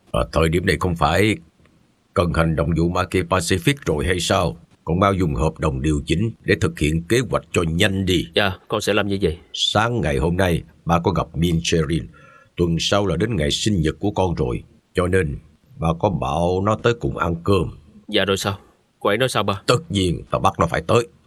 Thời điểm này không phải cần hành động vụ Market Pacific rồi hay sao? Con mau dùng hợp đồng điều chỉnh để thực hiện kế hoạch cho nhanh đi. Dạ, con sẽ làm như vậy. Sáng ngày hôm nay bà có gặp Min Sherin. Tuần sau là đến ngày sinh nhật của con rồi, cho nên bà có bảo nó tới cùng ăn cơm. Dạ rồi sao? Cô ấy nói sao ba? Tất nhiên tao bắt nó phải tới.